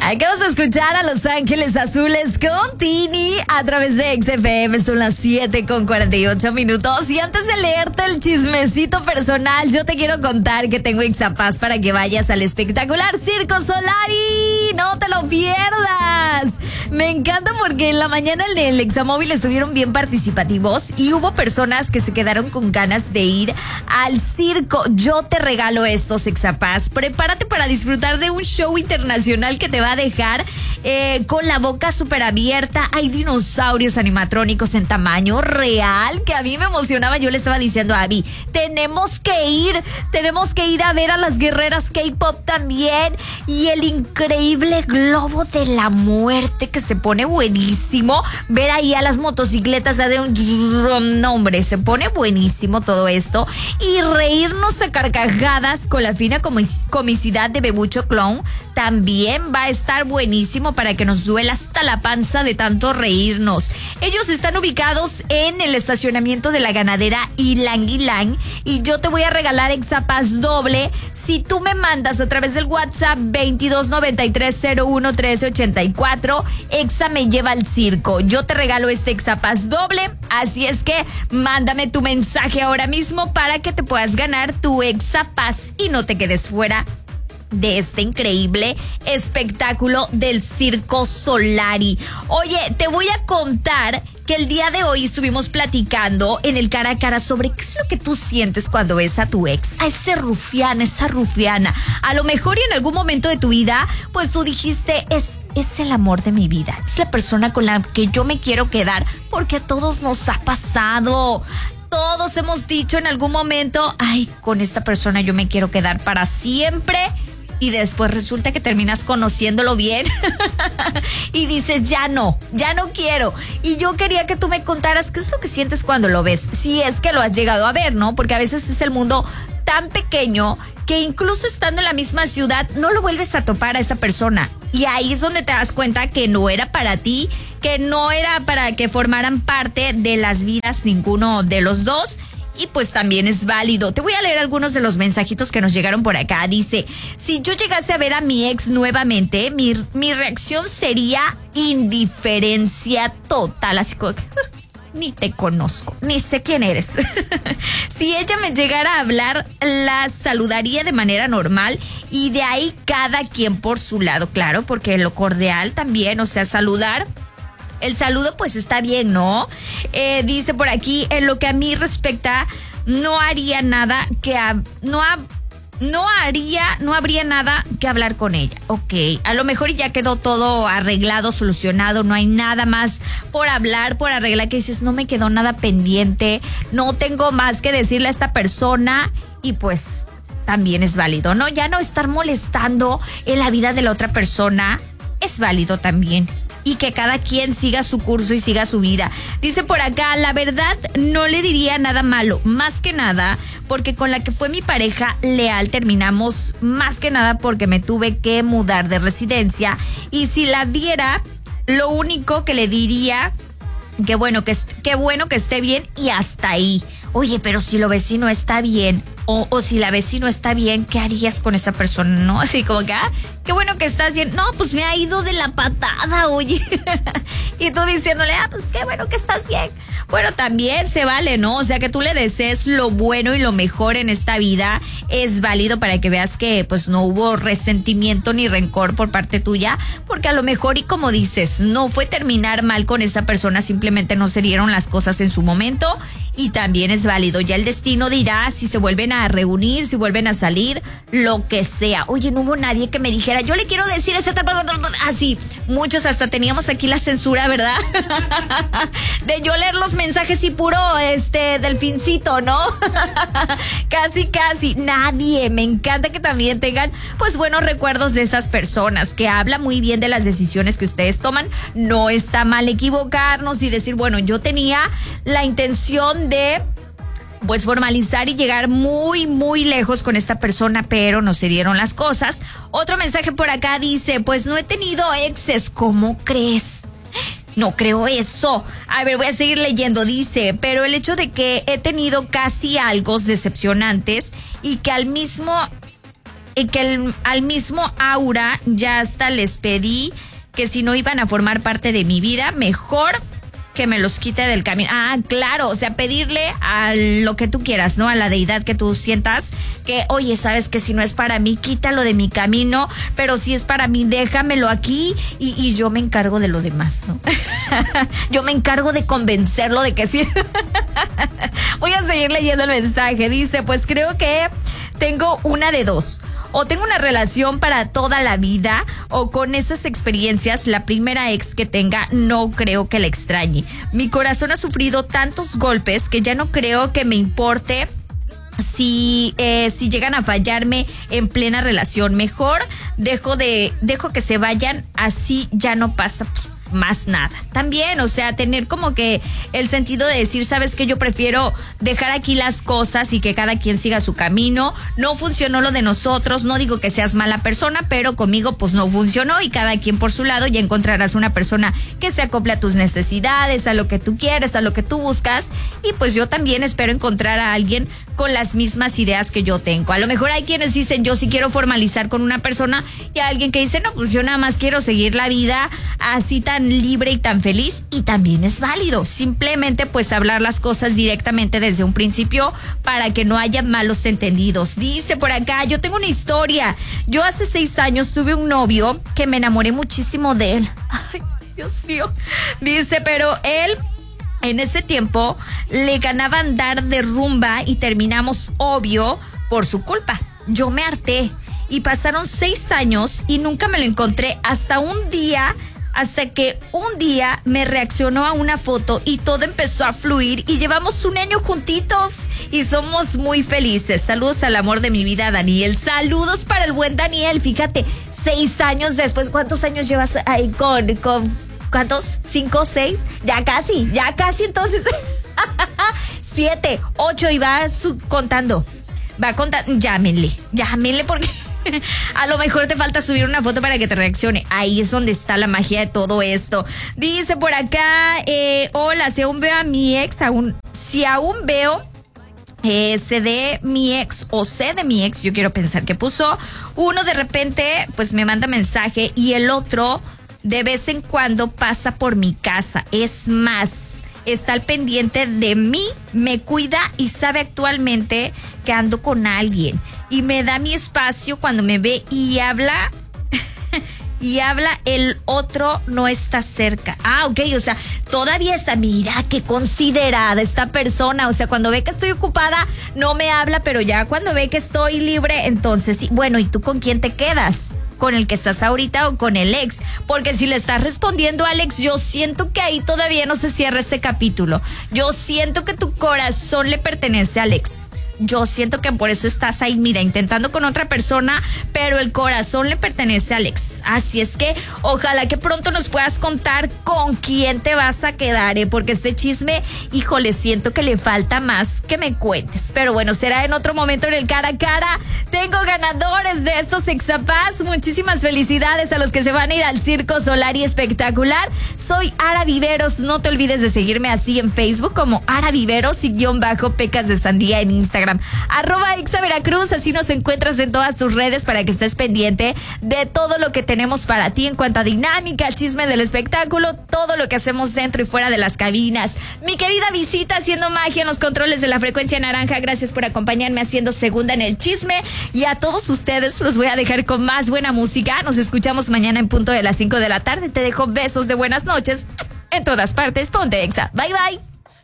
Acabas de escuchar a Los Ángeles Azules con Tini a través de XFM. Son las 7:48. Y antes de leerte el chismecito personal, yo te quiero contar que tengo Exapaz para que vayas al espectacular Circo Solari. ¡No te lo pierdas! Me encanta porque en la mañana en el Examóvil estuvieron bien participativos y hubo personas que se quedaron con ganas de ir al circo. Yo te regalo estos Exapaz. Prepárate para disfrutar de un show internacional que te va a dejar con la boca súper abierta. Hay dinosaurios animatrónicos en tamaño real que a mí me emocionaba. Yo le estaba diciendo a Abby, tenemos que ir a ver a las guerreras K-pop también. Y el increíble globo de la muerte que se pone buenísimo. Ver ahí a las motocicletas de un... No, hombre, se pone buenísimo todo esto. Y reírnos a carcajadas con la fina comicidad de Bebucho Clown también va a estar buenísimo para que nos duela hasta la panza de tanto reírnos. Ellos están ubicados en el estacionamiento de la ganadera Ylang Ylang y yo te voy a regalar Exapaz doble si tú me mandas a través del WhatsApp 2293011384. Exa me lleva al circo. Yo te regalo este Exapaz doble, así es que mándame tu mensaje ahora mismo para que te puedas ganar tu Exapaz y no te quedes fuera de este increíble espectáculo del Circo Solari. Oye, te voy a contar que el día de hoy estuvimos platicando en el cara a cara sobre qué es lo que tú sientes cuando ves a tu ex, a ese rufián, esa rufiana. A lo mejor y en algún momento de tu vida, pues tú dijiste, es el amor de mi vida, es la persona con la que yo me quiero quedar, porque a todos nos ha pasado. Todos hemos dicho en algún momento, ay, con esta persona yo me quiero quedar para siempre. Y después resulta que terminas conociéndolo bien y dices, ya no quiero. Y yo quería que tú me contaras qué es lo que sientes cuando lo ves, si es que lo has llegado a ver, ¿no? Porque a veces es el mundo tan pequeño que incluso estando en la misma ciudad no lo vuelves a topar a esa persona. Y ahí es donde te das cuenta que no era para ti, que no era para que formaran parte de las vidas ninguno de los dos. Y pues también es válido. Te voy a leer algunos de los mensajitos que nos llegaron por acá. Dice, si yo llegase a ver a mi ex nuevamente, mi reacción sería indiferencia total. Así como, ni te conozco, ni sé quién eres. Si ella me llegara a hablar, la saludaría de manera normal y de ahí cada quien por su lado. Claro, porque lo cordial también, o sea, saludar. El saludo pues está bien, ¿no? Dice por aquí, en lo que a mí respecta, no haría nada que... No habría nada que hablar con ella. Ok, a lo mejor ya quedó todo arreglado, solucionado, no hay nada más por hablar, por arreglar, que dices, no me quedó nada pendiente, no tengo más que decirle a esta persona y pues también es válido, ¿no? Ya no estar molestando en la vida de la otra persona es válido también. Y que cada quien siga su curso y siga su vida. Dice por acá, la verdad no le diría nada malo, más que nada porque con la que fue mi pareja leal terminamos más que nada porque me tuve que mudar de residencia y si la viera, lo único que le diría, qué bueno que esté bien y hasta ahí. Oye, pero si lo vecino está bien o si la vecino está bien, ¿qué harías con esa persona, no? Así como que, qué bueno que estás bien. No, pues me ha ido de la patada, oye. Y tú diciéndole, pues qué bueno que estás bien. Bueno, también se vale, ¿no? O sea, que tú le desees lo bueno y lo mejor en esta vida es válido para que veas que pues no hubo resentimiento ni rencor por parte tuya, porque a lo mejor, y como dices, no fue terminar mal con esa persona, simplemente no se dieron las cosas en su momento y también es válido. Ya el destino dirá si se vuelven a reunir, si vuelven a salir, lo que sea. Oye, no hubo nadie que me dijera, yo le quiero decir ese así. Muchos hasta teníamos aquí la censura, ¿verdad? De yo leer los mensajes y puro delfincito, ¿no? Casi nadie. Me encanta que también tengan pues buenos recuerdos de esas personas, que habla muy bien de las decisiones que ustedes toman. No está mal equivocarnos y decir, bueno, yo tenía la intención de pues formalizar y llegar muy, muy lejos con esta persona, pero no se dieron las cosas. Otro mensaje por acá dice, pues no he tenido exes, ¿cómo crees? No creo eso. A ver, voy a seguir leyendo. Dice, pero el hecho de que he tenido casi algo decepcionantes y que al mismo al mismo Aura ya hasta les pedí que si no iban a formar parte de mi vida, mejor que me los quite del camino. Ah, claro, o sea, pedirle a lo que tú quieras, ¿no? A la deidad que tú sientas que, oye, sabes que si no es para mí, quítalo de mi camino, pero si es para mí, déjamelo aquí y yo me encargo de lo demás, ¿no? Yo me encargo de convencerlo de que sí. Voy a seguir leyendo el mensaje. Dice, pues creo que tengo una de dos. O tengo una relación para toda la vida, o con esas experiencias, la primera ex que tenga, no creo que la extrañe. Mi corazón ha sufrido tantos golpes que ya no creo que me importe si llegan a fallarme en plena relación. Mejor dejo que se vayan, así ya no pasa más nada. También, o sea, tener como que el sentido de decir, sabes que yo prefiero dejar aquí las cosas y que cada quien siga su camino. No funcionó lo de nosotros, no digo que seas mala persona, pero conmigo pues no funcionó y cada quien por su lado. Ya encontrarás una persona que se acople a tus necesidades, a lo que tú quieres, a lo que tú buscas, y pues yo también espero encontrar a alguien con las mismas ideas que yo tengo. A lo mejor hay quienes dicen, yo sí quiero formalizar con una persona, y hay alguien que dice, no, pues yo nada más quiero seguir la vida así tan libre y tan feliz, y también es válido. Simplemente pues hablar las cosas directamente desde un principio para que no haya malos entendidos. Dice por acá, yo tengo una historia. Yo hace 6 años tuve un novio que me enamoré muchísimo de él. Ay, Dios mío. Dice, pero él en ese tiempo le ganaba andar de rumba y terminamos, obvio, por su culpa. Yo me harté y pasaron 6 años y nunca me lo encontré hasta que un día me reaccionó a una foto y todo empezó a fluir y llevamos un año juntitos y somos muy felices. Saludos al amor de mi vida, Daniel. Saludos para el buen Daniel. Fíjate, 6 años después, ¿cuántos años llevas ahí con ¿cuántos? ¿5, 6? Ya casi, entonces. 7, 8 y va contando. Llámenle porque a lo mejor te falta subir una foto para que te reaccione. Ahí es donde está la magia de todo esto. Dice por acá, hola, si aún veo a mi ex, sé de mi ex, yo quiero pensar que puso. Uno de repente pues me manda mensaje y el otro de vez en cuando pasa por mi casa. Es más, está al pendiente de mí, me cuida y sabe actualmente que ando con alguien. Y me da mi espacio cuando me ve y habla, el otro no está cerca. Ah, ok, o sea, todavía está, mira, qué considerada esta persona. O sea, cuando ve que estoy ocupada, no me habla, pero ya cuando ve que estoy libre, entonces sí. Bueno, ¿y tú con quién te quedas? ¿Con el que estás ahorita o con el ex? Porque si le estás respondiendo al ex, yo siento que ahí todavía no se cierra ese capítulo. Yo siento que tu corazón le pertenece al ex. Yo siento que por eso estás ahí, mira, intentando con otra persona, pero el corazón le pertenece al ex. Así es que ojalá que pronto nos puedas contar con quién te vas a quedar, porque este chisme, híjole, siento que le falta más que me cuentes. Pero bueno, será en otro momento en el cara a cara. Tengo ganadores de estos Exapaz. Muchísimas felicidades a los que se van a ir al Circo Solar y Espectacular. Soy Ara Viveros. No te olvides de seguirme así en Facebook como Ara Viveros y _pecas de sandía en Instagram. @XaVeracruz, así nos encuentras en todas tus redes para que estés pendiente de todo lo que tenemos para ti en cuanto a dinámica, chisme del espectáculo, todo lo que hacemos dentro y fuera de las cabinas. Mi querida Visita haciendo magia en los controles de la frecuencia naranja, gracias por acompañarme haciendo segunda en el chisme, y a todos ustedes los voy a dejar con más buena música. Nos escuchamos mañana en punto de las 5 de la tarde. Te dejo besos de buenas noches en todas partes. Ponte Exa. Bye bye.